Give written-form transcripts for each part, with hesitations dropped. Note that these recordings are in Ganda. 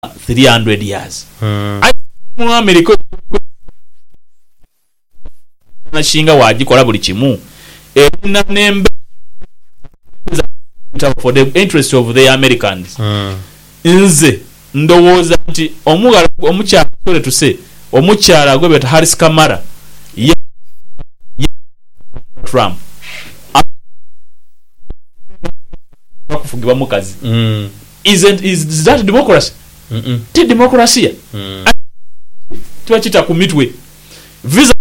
300 years. Mu America nashinga wagikola buli kimu erina nembe for the interest of the Americans. Nze ndowooza nti omukyala sole tuse omukyala gwebeta Harris Kamala ya Trump bakufugibwa mukazi. Is that democracy? Ti democracy. Twachita kumitwe visa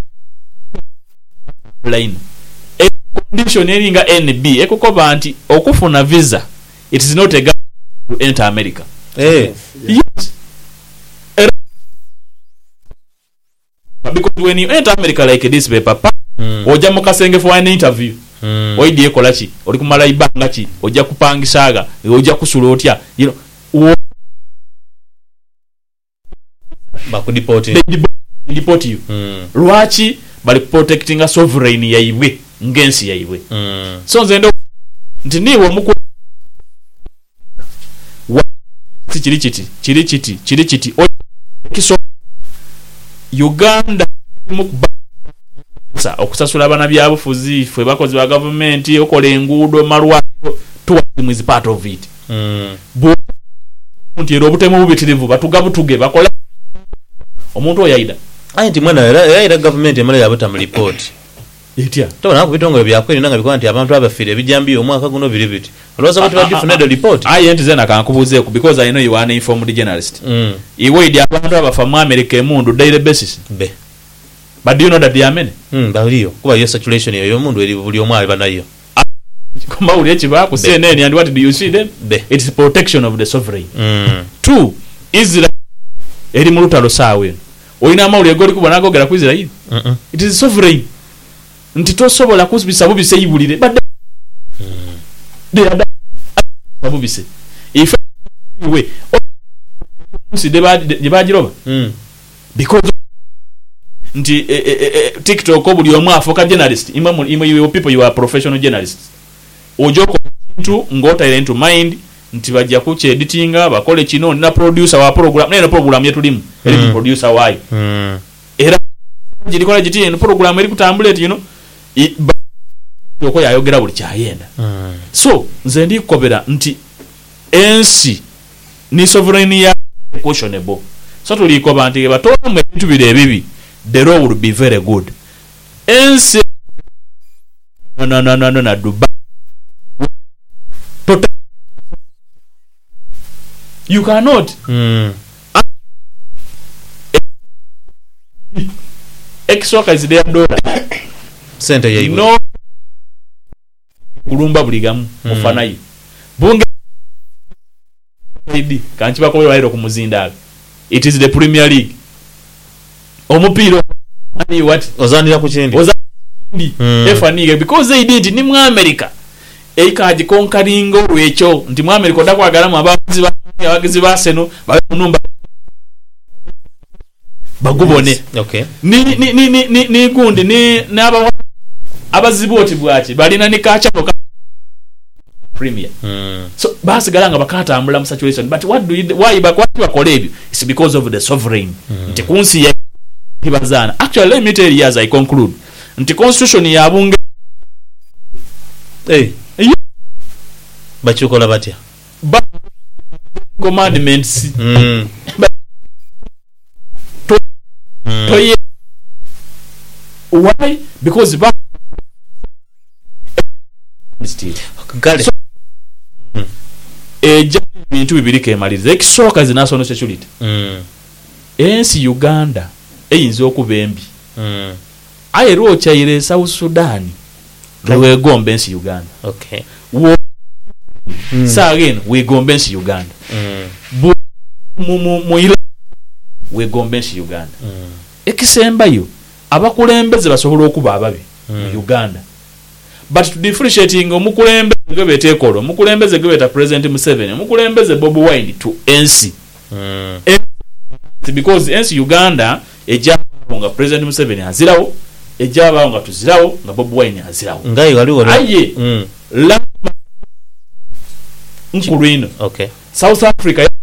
line condition eringa NB ekokoba nti okufuna visa it is not a to enter America. Yes. Because when you enter America like this paper oja mukasenge for an interview oidi ekola ki oli kumala ibanga ki oja kupangisaga oja kusula otya deport you. Lwachi bali protecting a sovereign yaibwe ngensi yaibwe. So nzendo nti niwo muku chiri chiti kiso Uganda okusasula abana byabufuzi fwe bakozi ba government okola enguudo malwaliro tourism is part of it. Nti ero obutemu bubitirivu batugabutuge bakola omuntu oyaida nti mwana era government emala yabuta mu report etya tobona ku bitongole byakweri nanga bikola nti abantu abafire ebijambi omwaka guno biri biti olwoza kuti badifune the report nti zena kankubuze ku because I know you are an informed journalist. Iwe idi abantu abafa mu America emundu daily basis be but do you know that they are many? Baliyo kuba yo saturation yo mundu eri buli omwali banayo koma uli ekiba ku CNN and what do you see them? It's protection of the sovereign. Two, Israel eri mu lutalo sawe olina amawulire goli kubona agogera ku Israel. It is sovereign. Nti tosobola kusibisa bubise yibulire badde babubise if we si debajiroba because nti TikTok obuli omu afoka journalist imwe people you are professional journalists ojoko kintu ngota ile into mind nti bajja ku editinga bakole kino na producer wa program yetu limu eri producer why era jilikola jiti program eri kutambula you know yoko yayogera buli kyayenda. So nze ndi kukobera nti ensi ni sovereign ya questionable. So tulikoba nti batola mu bintu bire bibi the law would be very good. Ensi no Dubai total you cannot extra is there dollar center ya no kulumba buligamu mufanayo bunge idi kanchi bako bayiro kumuzinda. It is the Premier League omupiro ani what ozanira ku kindi efaniga because they did ni mu America eikaji konkaringo lwecho nti mu America odakwagala mu abagizi ba Seno ba numba bagubone. Okay. Ni gundi ni naba abaziboti bwaki balina ni kachapo Premier. So basigalanga bakatambula mu situation but why bakole ebyo? It's because of the sovereign. Nti kunsi ya hibazana. Actually let me tell you as I conclude. Nti constitution ya bunge bachukola batya commandments why? Because bintu bibiri kemalize ekisoka zi national security ensi Uganda eyinza okubembi ayero chaire South Sudan lewe gombe ensi Uganda. Okay. Sa again we gombe ensi Uganda mu we gombe ensi Uganda ekisembayo abakulembeze basobola okuba ababi mu Uganda but to differentiating omukulembeze gwebeta ekolo omukulembeze gwebeta President Museveni omukulembeze Bob Wine to NC because NC Uganda ejabanga President Museveni azirawo ejabanga tuzirawo nga Bob Wine azirawo ngai waliwo aye la nkulwino. Okay. South Africa